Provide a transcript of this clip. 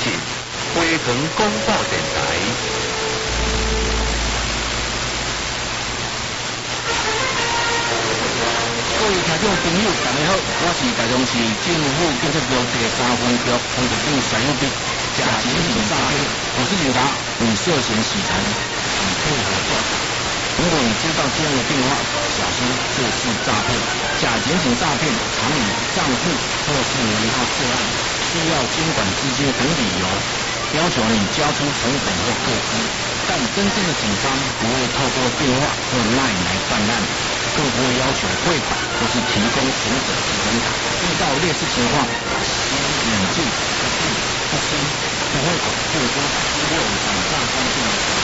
进，辉恒广播电台。各位听众朋友，大家好，我是台中市政府建设局第3分局通知组蔡友斌，假检警诈骗，我是警察，你涉嫌洗财，请配合调查。如果你接到这样的电话，小心这是诈骗。假检警诈骗常以账户或是名号涉案，需要监管资金等理由，要求你交出成本或个资，但真正的警方不会透过电话或 LINE 来办案，更不会要求汇款或是提供存折提款卡。遇到类似情况，先冷静，不听，不汇款，最多6张。